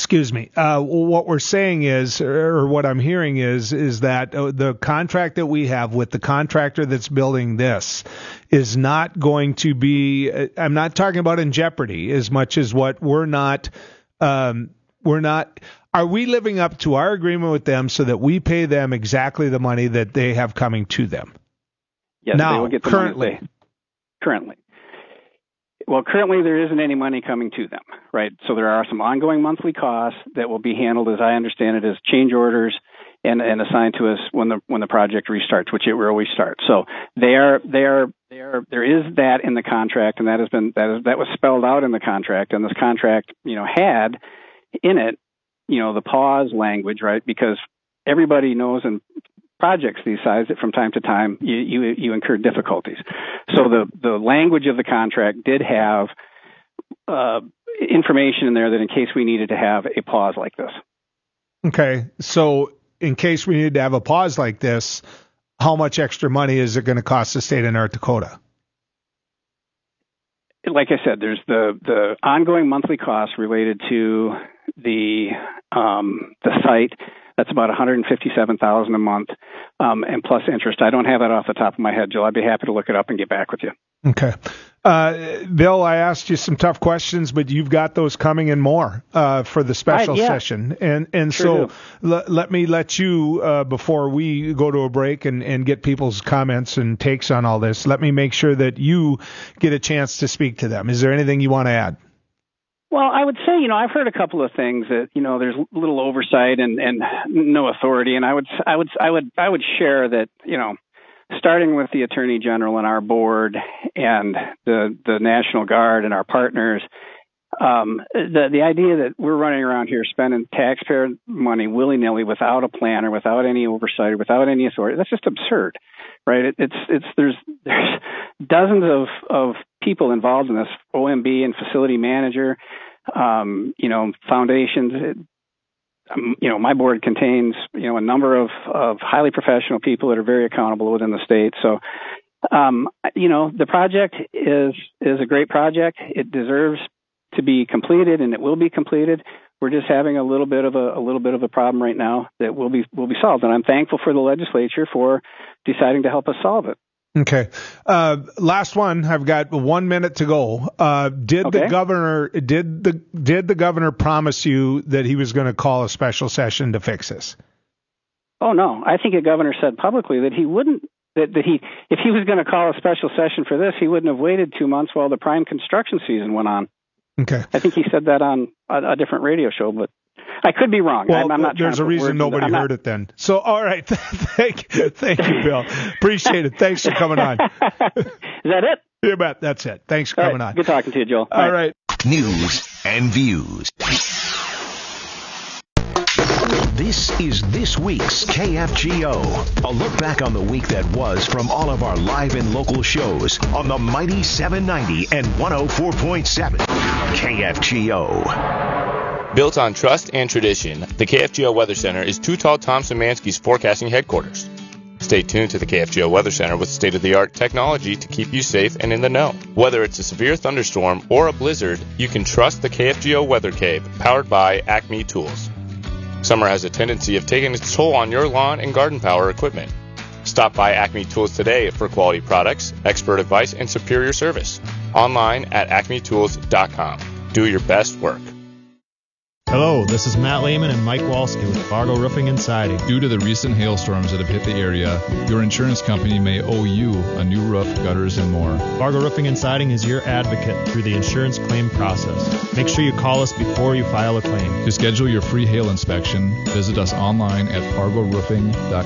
Excuse me. What we're saying is, or what I'm hearing is that the contract that we have with the contractor that's building this is not going to be, I'm not talking about in jeopardy as much as what are we living up to our agreement with them so that we pay them exactly the money that they have coming to them? Yes, now, they will get the currently. Well, currently there isn't any money coming to them, right? So there are some ongoing monthly costs that will be handled, as I understand it, as change orders and assigned to us when the project restarts, which it will always start. So there is that in the contract, and that was spelled out in the contract, and this contract, had in it, the pause language, right? Because everybody knows in projects these size that from time to time you incur difficulties. So the language of the contract did have information in there that in case we needed to have a pause like this. Okay, so in case we needed to have a pause like this, how much extra money is it going to cost the state of North Dakota? Like I said, there's the ongoing monthly costs related to the site. That's about $157,000 a month, and plus interest. I don't have that off the top of my head, Joe. I'd be happy to look it up and get back with you. Okay. Bill, I asked you some tough questions, but you've got those coming and more for the special session. And sure so let me let you, before we go to a break and get people's comments and takes on all this, let me make sure that you get a chance to speak to them. Is there anything you want to add? Well, I would say, I've heard a couple of things that, there's little oversight and no authority. And I would share that, starting with the Attorney General and our board and the National Guard and our partners, the idea that we're running around here spending taxpayer money willy-nilly without a plan or without any oversight or without any authority, that's just absurd, right? There's dozens of people involved in this, OMB and facility manager, foundations. My board contains, a number of highly professional people that are very accountable within the state. So, the project is a great project. It deserves to be completed, and it will be completed. We're just having a little bit of a problem right now that will be solved, and I'm thankful for the legislature for deciding to help us solve it. Okay. Last one. I've got 1 minute to go. Did the governor promise you that he was going to call a special session to fix this? Oh no. I think the governor said publicly that he wouldn't. If he was going to call a special session for this, he wouldn't have waited 2 months while the prime construction season went on. Okay. I think he said that on a different radio show, but I could be wrong. Well, I'm not. There's a reason nobody heard it then. So, all right. Thank you, Bill. Appreciate it. Thanks for coming on. Is that it? You bet. That's it. Thanks for coming on. Good talking to you, Joel. All right. News and views. This is this week's KFGO. A look back on the week that was from all of our live and local shows on the mighty 790 and 104.7 KFGO. Built on trust and tradition, the KFGO Weather Center is Too Tall Tom Szymanski's forecasting headquarters. Stay tuned to the KFGO Weather Center with state-of-the-art technology to keep you safe and in the know. Whether it's a severe thunderstorm or a blizzard, you can trust the KFGO Weather Cape, powered by Acme Tools. Summer has a tendency of taking its toll on your lawn and garden power equipment. Stop by Acme Tools today for quality products, expert advice, and superior service. Online at acmetools.com. Do your best work. Hello, this is Matt Lehman and Mike Walski with Fargo Roofing and Siding. Due to the recent hailstorms that have hit the area, your insurance company may owe you a new roof, gutters, and more. Fargo Roofing and Siding is your advocate through the insurance claim process. Make sure you call us before you file a claim. To schedule your free hail inspection, visit us online at fargoroofing.com.